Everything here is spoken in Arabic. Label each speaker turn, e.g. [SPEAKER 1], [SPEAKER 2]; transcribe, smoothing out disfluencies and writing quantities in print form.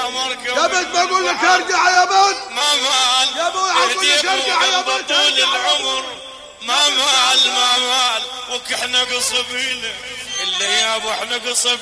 [SPEAKER 1] مركب
[SPEAKER 2] يا بنت بقول لك ارجع يا بنت،
[SPEAKER 1] ما مال
[SPEAKER 2] يا ابوي اقول لك ارجع يا بنت،
[SPEAKER 1] طول العمر ما مال وك احنا قصبيله اللي يا ابو احنا قصب